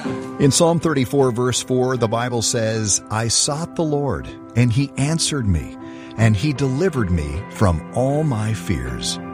In Psalm 34, verse 4, the Bible says, I sought the Lord, and He answered me, and He delivered me from all my fears.